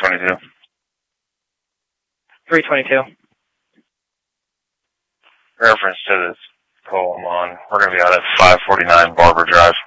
322. 322. Reference to this call I'm on. We're going to be out at 549 Barber Drive.